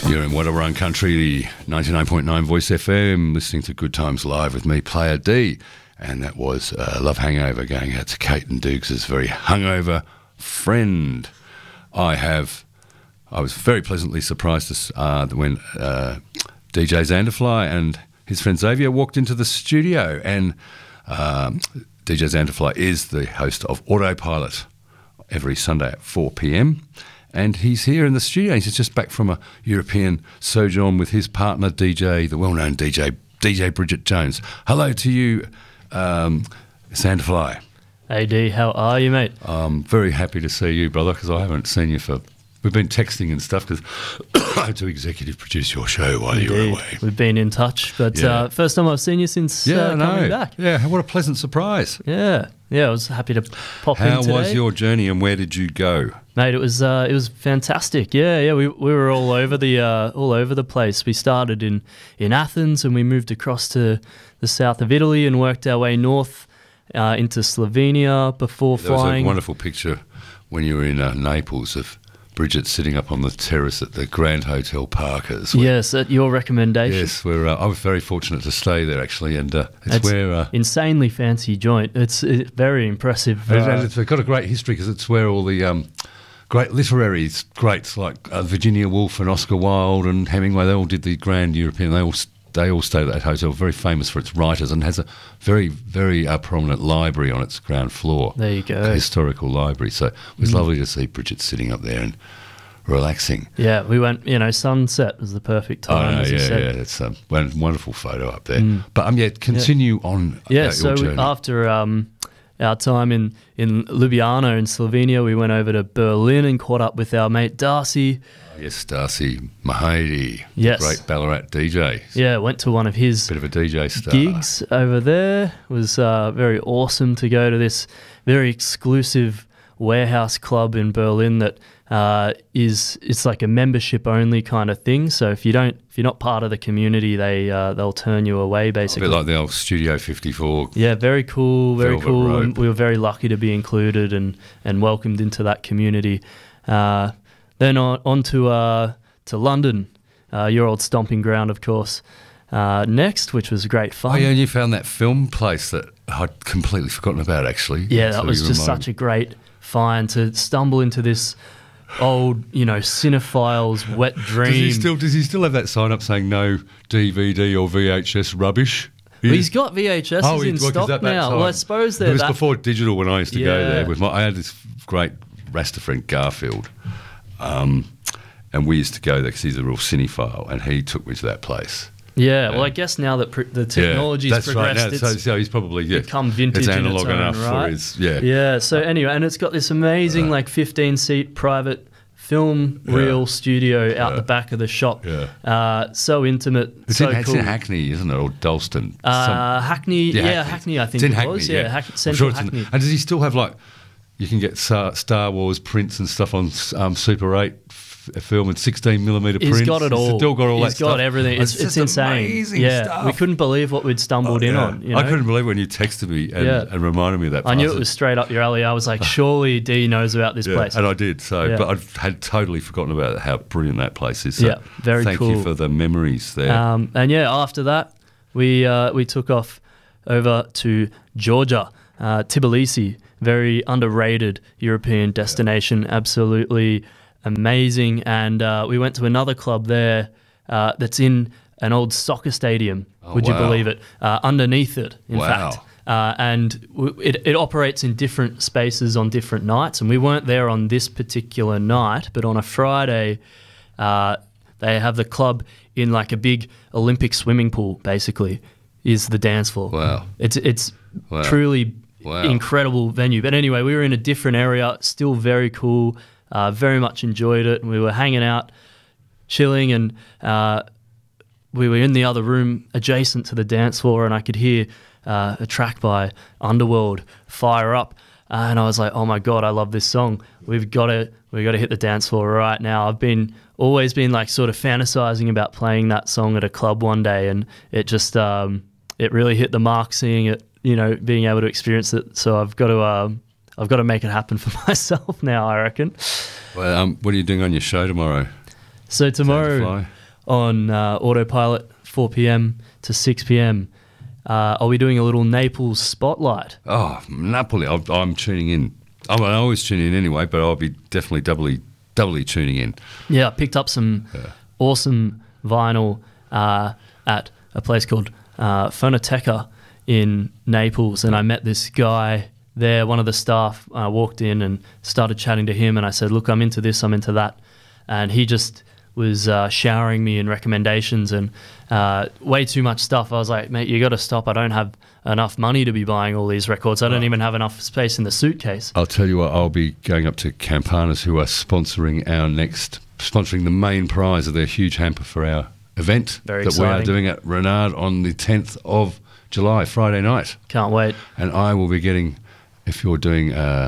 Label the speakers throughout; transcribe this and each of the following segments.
Speaker 1: You're in Wadawurrung Country, 99.9 Voice FM, listening to Good Times Live with me, Player D. And that was Love Hangover, going out to Kate and Dukes' very hungover friend. I was very pleasantly surprised when DJ Xanderfly and his friend Xavier walked into the studio, and DJ Xanderfly is the host of Autopilot every Sunday at 4 p.m, and he's here in the studio. He's just back from a European sojourn with his partner, the well-known DJ Bridget Jones. Hello to you, Xanderfly.
Speaker 2: Hey D, how are you, mate?
Speaker 1: I'm very happy to see you, brother, because I haven't seen you we've been texting and stuff, because I had to executive produce your show while you were away.
Speaker 2: We've been in touch, but first time I've seen you since coming back.
Speaker 1: Yeah, what a pleasant surprise.
Speaker 2: Yeah, I was happy to pop in today.
Speaker 1: How was your journey and where did you go?
Speaker 2: Mate, it was fantastic. Yeah, we were all over the place. We started in Athens, and we moved across to the south of Italy and worked our way north into Slovenia before flying.
Speaker 1: There was a wonderful picture when you were in Naples of Bridget sitting up on the terrace at the Grand Hotel Parkers.
Speaker 2: Yes, at your recommendation.
Speaker 1: Yes, I was very fortunate to stay there, actually, and it's where...
Speaker 2: insanely fancy joint. It's very impressive.
Speaker 1: And it's got a great history, because it's where all the great literary greats like Virginia Woolf and Oscar Wilde and Hemingway, they all did the Grand European. They all stayed at that hotel, very famous for its writers, and has a very, very prominent library on its ground floor.
Speaker 2: There you go.
Speaker 1: A historical library. So it was lovely to see Bridget sitting up there and relaxing.
Speaker 2: Yeah, we went, sunset was the perfect time, as you said.
Speaker 1: Yeah, it's a wonderful photo up there. But continue on your journey.
Speaker 2: After our time in Ljubljana in Slovenia, we went over to Berlin and caught up with our mate Darcy.
Speaker 1: Yes, Darcy Mahady, great Ballarat DJ.
Speaker 2: Yeah, went to one of his
Speaker 1: bit of a DJ star
Speaker 2: gigs over there. It was very awesome to go to this very exclusive warehouse club in Berlin that it's like a membership only kind of thing. So if you're not part of the community, they'll turn you away, basically.
Speaker 1: A bit like the old Studio 54.
Speaker 2: Yeah, very cool, very
Speaker 1: Velvet
Speaker 2: cool.
Speaker 1: Rope.
Speaker 2: And we were very lucky to be included and welcomed into that community. Then on to London, your old stomping ground, of course. Next, which was great fun.
Speaker 1: Oh yeah, and you found that film place that I'd completely forgotten about, actually.
Speaker 2: Yeah, that was just such a great find to stumble into this old, cinephile's wet dream.
Speaker 1: Does he still have that sign up saying no DVD or VHS rubbish?
Speaker 2: Well, he's got VHSs in stock now. Well, I suppose they're
Speaker 1: It was before digital when I used to go there. I had this great Rasta friend, Garfield, and we used to go there because he's a real cinephile, and he took me to that place.
Speaker 2: Yeah, well, I guess now that the technology's progressed,
Speaker 1: right. So he's probably
Speaker 2: become vintage.
Speaker 1: It's analog
Speaker 2: in its own
Speaker 1: enough
Speaker 2: right.
Speaker 1: for his
Speaker 2: Yeah. So anyway, and it's got this amazing 15-seat private film reel studio out the back of the shop. Yeah. So intimate.
Speaker 1: It's
Speaker 2: cool.
Speaker 1: in Hackney, isn't it, or Dalston?
Speaker 2: Hackney. Yeah, Hackney. I think it was. Yeah, Central Hackney.
Speaker 1: And does he still have you can get Star Wars prints and stuff on Super 8 film and 16mm prints.
Speaker 2: He's got it all.
Speaker 1: He's still got all that stuff.
Speaker 2: He's got everything. It's insane.
Speaker 1: Amazing stuff.
Speaker 2: We couldn't believe what we'd stumbled in on.
Speaker 1: I couldn't believe when you texted me and reminded me of that.
Speaker 2: I knew it was straight up your alley. I was like, surely D knows about this place.
Speaker 1: And I did. So, but I had totally forgotten about how brilliant that place is. So
Speaker 2: very cool.
Speaker 1: Thank you for the memories there.
Speaker 2: And after that, we took off over to Georgia, Tbilisi. Very underrated European destination. Absolutely amazing. And we went to another club there that's in an old soccer stadium. Would you believe it? Underneath it, in fact. And it operates in different spaces on different nights. And we weren't there on this particular night, but on a Friday, they have the club in like a big Olympic swimming pool, basically, is the dance floor.
Speaker 1: Wow.
Speaker 2: It's truly incredible venue. But anyway, we were in a different area, still very cool. Very much enjoyed it, and we were hanging out, chilling, and we were in the other room adjacent to the dance floor, and I could hear a track by Underworld, Fire Up, and I was like, oh my God, I love this song. We've got to hit the dance floor right now. I've always been like sort of fantasizing about playing that song at a club one day, and it just it really hit the mark seeing it, being able to experience it. So I've got to make it happen for myself now, I reckon.
Speaker 1: Well, what are you doing on your show tomorrow?
Speaker 2: So tomorrow
Speaker 1: fly.
Speaker 2: on Autopilot, 4 p.m. to 6 p.m., I'll be doing a little Naples spotlight.
Speaker 1: Oh, Napoli! I'm tuning in. I always tune in anyway, but I'll be definitely doubly tuning in.
Speaker 2: Yeah, I picked up some awesome vinyl at a place called Fonoteca in Naples, and I met this guy there, one of the staff. I walked in and started chatting to him, and I said, look, I'm into this, I'm into that. And he just was showering me in recommendations and way too much stuff. I was like, mate, you got to stop. I don't have enough money to be buying all these records. I don't even have enough space in the suitcase.
Speaker 1: I'll tell you what, I'll be going up to Campanas, who are sponsoring the main prize of their huge hamper for our event
Speaker 2: Very
Speaker 1: that
Speaker 2: exciting.
Speaker 1: we are doing at Renard on the 10th of July, Friday night.
Speaker 2: Can't wait.
Speaker 1: And I will be getting, if you're doing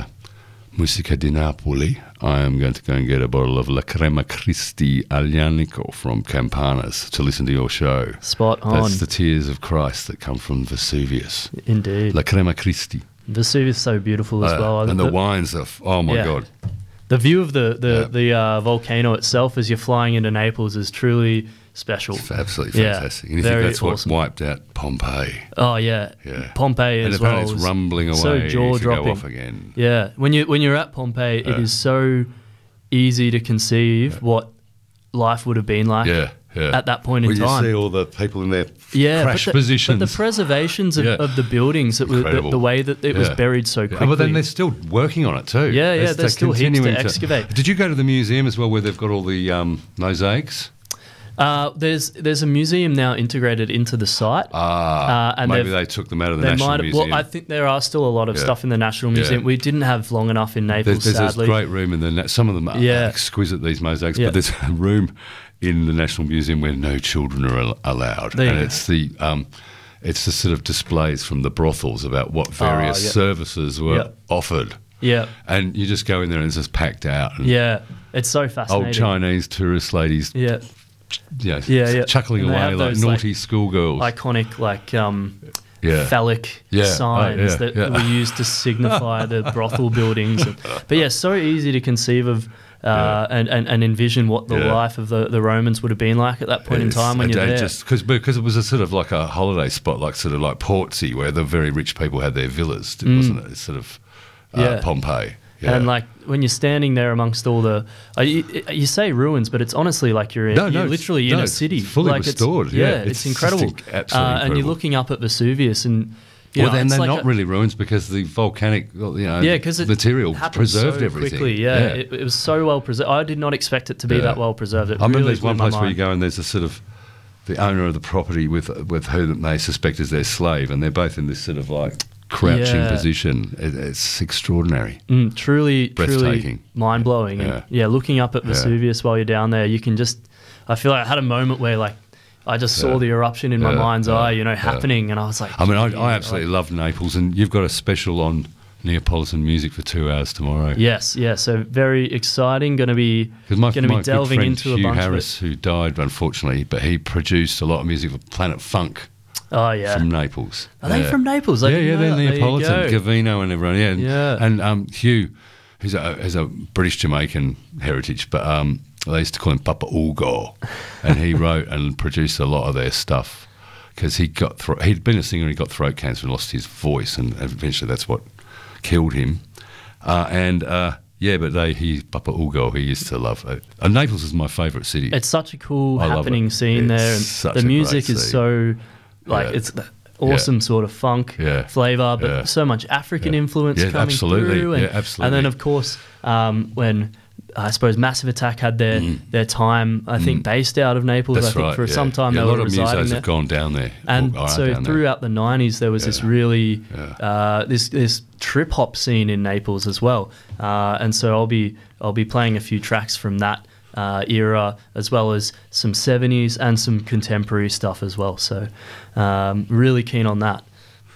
Speaker 1: Musica di Napoli, I am going to go and get a bottle of La Crema Christi Aglianico from Campanas to listen to your show.
Speaker 2: Spot on.
Speaker 1: That's the tears of Christ that come from Vesuvius.
Speaker 2: Indeed.
Speaker 1: La Crema Christi.
Speaker 2: Vesuvius is so beautiful as well.
Speaker 1: And the wines are, oh my
Speaker 2: Yeah.
Speaker 1: God.
Speaker 2: The view of the volcano itself as you're flying into Naples is truly special.
Speaker 1: It's absolutely
Speaker 2: Yeah,
Speaker 1: fantastic. And you
Speaker 2: very
Speaker 1: think that's
Speaker 2: awesome.
Speaker 1: what wiped out Pompeii.
Speaker 2: Oh yeah,
Speaker 1: Yeah.
Speaker 2: Pompeii
Speaker 1: And
Speaker 2: as well.
Speaker 1: apparently it's
Speaker 2: was
Speaker 1: rumbling away
Speaker 2: so
Speaker 1: to
Speaker 2: jaw-dropping.
Speaker 1: go off again.
Speaker 2: Yeah, when you're at Pompeii, it is so easy to conceive what life would have been like
Speaker 1: Yeah, yeah.
Speaker 2: at that point in
Speaker 1: When
Speaker 2: time.
Speaker 1: you see all the people in their
Speaker 2: Yeah,
Speaker 1: crash
Speaker 2: but
Speaker 1: positions.
Speaker 2: the preservations
Speaker 1: Yeah.
Speaker 2: of the buildings, that were
Speaker 1: Incredible.
Speaker 2: the way that it was
Speaker 1: Yeah.
Speaker 2: buried so quickly.
Speaker 1: Oh, but then they're still working on it too.
Speaker 2: Yeah, there's still heaps to
Speaker 1: continuing
Speaker 2: excavate.
Speaker 1: Did you go to the museum as well, where they've got all the mosaics?
Speaker 2: There's a museum now integrated into the site. And
Speaker 1: Maybe
Speaker 2: they've-
Speaker 1: they took them out of the
Speaker 2: They
Speaker 1: National
Speaker 2: might have,
Speaker 1: Museum.
Speaker 2: well, I think there are still a lot of
Speaker 1: Yeah.
Speaker 2: stuff in the National Museum.
Speaker 1: Yeah.
Speaker 2: We didn't have long enough in Naples,
Speaker 1: there's
Speaker 2: sadly.
Speaker 1: this great room in the. Some of them are
Speaker 2: Yeah.
Speaker 1: exquisite, these mosaics,
Speaker 2: Yeah.
Speaker 1: but there's a room in the National Museum where no children are allowed,
Speaker 2: There you
Speaker 1: and
Speaker 2: go.
Speaker 1: it's the sort of displays from the brothels about what various
Speaker 2: yeah.
Speaker 1: services were
Speaker 2: Yeah.
Speaker 1: offered.
Speaker 2: Yeah,
Speaker 1: And you just go in there and it's just packed out. And
Speaker 2: yeah, it's so fascinating.
Speaker 1: old Chinese tourist ladies,
Speaker 2: Yeah,
Speaker 1: yeah, chuckling
Speaker 2: And they
Speaker 1: away
Speaker 2: have
Speaker 1: like
Speaker 2: those,
Speaker 1: naughty schoolgirls.
Speaker 2: iconic
Speaker 1: Yeah.
Speaker 2: phallic
Speaker 1: Yeah.
Speaker 2: signs
Speaker 1: Yeah.
Speaker 2: that were used to signify the brothel buildings. But yeah, so easy to conceive of and envision what the
Speaker 1: Yeah.
Speaker 2: life of the Romans would have been like at that point in time when you're there.
Speaker 1: Just because it was a sort of like a holiday spot, like sort of like Portsea, where the very rich people had their villas, wasn't it? It's sort of
Speaker 2: Yeah.
Speaker 1: Pompeii. Yeah.
Speaker 2: And like when you're standing there amongst all the, you say ruins, but it's honestly like you're literally in a city,
Speaker 1: it's fully
Speaker 2: like
Speaker 1: restored.
Speaker 2: It's
Speaker 1: just
Speaker 2: incredible.
Speaker 1: absolutely
Speaker 2: And you're
Speaker 1: incredible.
Speaker 2: looking up at Vesuvius, and
Speaker 1: Well, then
Speaker 2: it's
Speaker 1: they're
Speaker 2: like
Speaker 1: not really ruins because the volcanic,
Speaker 2: because it
Speaker 1: material
Speaker 2: happened
Speaker 1: preserved
Speaker 2: so
Speaker 1: everything.
Speaker 2: quickly. Yeah, It was so well preserved. I did not expect it to be
Speaker 1: Yeah.
Speaker 2: that well preserved. It
Speaker 1: I remember
Speaker 2: really
Speaker 1: there's one
Speaker 2: blew my
Speaker 1: place where you
Speaker 2: mind.
Speaker 1: go and there's a sort of the owner of the property with who that they suspect is their slave, and they're both in this sort of like crouching
Speaker 2: Yeah.
Speaker 1: position. It's extraordinary.
Speaker 2: Truly
Speaker 1: Breathtaking.
Speaker 2: mind blowing.
Speaker 1: Yeah.
Speaker 2: And yeah, looking up at Vesuvius while you're down there, you can just. I feel like I had a moment where like I just saw the eruption in my mind's eye, happening, and I was like,
Speaker 1: I mean,
Speaker 2: "Gee,"
Speaker 1: I absolutely love Naples, and you've got a special on Neapolitan music for 2 hours tomorrow.
Speaker 2: Yes, yeah. So very exciting. Going to be
Speaker 1: Because my
Speaker 2: delving
Speaker 1: good friend
Speaker 2: into a
Speaker 1: Hugh
Speaker 2: bunch
Speaker 1: Harris, who died unfortunately, but he produced a lot of music for Planet Funk
Speaker 2: of it. Oh yeah.
Speaker 1: from Naples.
Speaker 2: Are they from Naples? I
Speaker 1: Yeah,
Speaker 2: didn't know
Speaker 1: they're
Speaker 2: that. There you
Speaker 1: Neapolitan,
Speaker 2: go.
Speaker 1: Gavino and everyone. Yeah,
Speaker 2: Yeah.
Speaker 1: And Hugh, who's has a British Jamaican heritage, but they used to call him Papa Ugo, and he wrote and produced a lot of their stuff because he'd been a singer and he got throat cancer and lost his voice, and eventually that's what killed him. But Papa Ugo, he used to love it. And Naples is my favourite city.
Speaker 2: It's such a cool
Speaker 1: I love
Speaker 2: happening
Speaker 1: it.
Speaker 2: scene
Speaker 1: It's
Speaker 2: there, and
Speaker 1: such
Speaker 2: the
Speaker 1: a
Speaker 2: music
Speaker 1: great
Speaker 2: is
Speaker 1: scene.
Speaker 2: so like
Speaker 1: Yeah.
Speaker 2: it's the awesome sort of funk flavor, but so much African influence coming
Speaker 1: absolutely.
Speaker 2: through. And,
Speaker 1: Yeah, absolutely.
Speaker 2: And then of course, when I suppose Massive Attack had their time, I think based out of Naples.
Speaker 1: That's
Speaker 2: I think
Speaker 1: right,
Speaker 2: for some time
Speaker 1: a
Speaker 2: they
Speaker 1: lot
Speaker 2: were
Speaker 1: of
Speaker 2: residing
Speaker 1: musos
Speaker 2: there.
Speaker 1: have gone down there.
Speaker 2: And
Speaker 1: or are
Speaker 2: so
Speaker 1: down there.
Speaker 2: throughout the 90s, there was this really this trip hop scene in Naples as well. And so I'll be playing a few tracks from that era, as well as some 70s and some contemporary stuff as well. So really keen on that.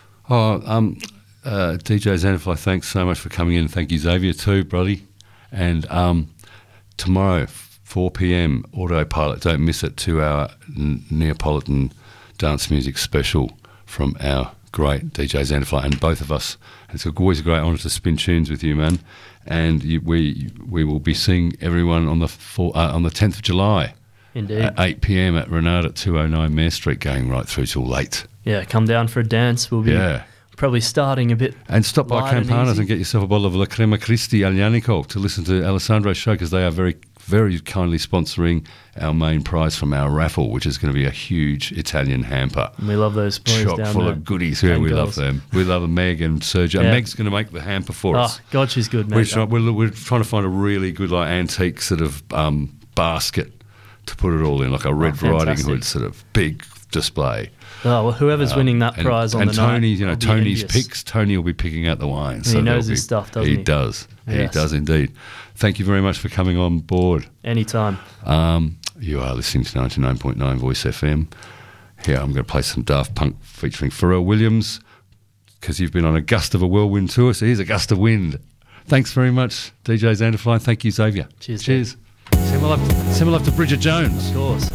Speaker 1: DJ Xanafly, thanks so much for coming in. Thank you, Xavier, too, buddy. And tomorrow, 4 p.m, Autopilot. Don't miss it. 2-hour Neapolitan dance music special from our great DJ Xanafly and both of us. It's always a great honour to spin tunes with you, man. And we will be seeing everyone on the 10th of July
Speaker 2: Indeed.
Speaker 1: At 8 p.m. at Renard at 209 Mare Street, going right through till late.
Speaker 2: Yeah, come down for a dance. We'll be probably starting a bit.
Speaker 1: And stop by Campana's and get yourself a bottle of La Crema Cristi Aglianico to listen to Alessandro's show, because they are very, very kindly sponsoring our main prize from our raffle, which is going to be a huge Italian hamper.
Speaker 2: And we love those boys
Speaker 1: chock
Speaker 2: down
Speaker 1: full
Speaker 2: there.
Speaker 1: of goodies. Yeah, we love them. We love Meg and Sergio.
Speaker 2: Yeah.
Speaker 1: Meg's going to make the hamper for us.
Speaker 2: Oh, God, she's good, Meg.
Speaker 1: We're trying to find a really good, like, antique sort of basket to put it all in, like a Red Riding Hood sort of big display.
Speaker 2: Oh, well, whoever's winning that prize on the
Speaker 1: Tony,
Speaker 2: night,
Speaker 1: you know, Tony's picks. Tony will be picking out the wine.
Speaker 2: He knows his stuff, doesn't he?
Speaker 1: He does.
Speaker 2: Yes.
Speaker 1: He does indeed. Thank you very much for coming on board.
Speaker 2: Anytime.
Speaker 1: You are listening to 99.9 Voice FM. Here, I'm going to play some Daft Punk featuring Pharrell Williams, because you've been on a gust of a whirlwind tour, so here's a gust of wind. Thanks very much, DJ Xanderfly. Thank you, Xavier.
Speaker 2: Cheers.
Speaker 1: Cheers. Similar to Bridget Jones.
Speaker 2: Of course.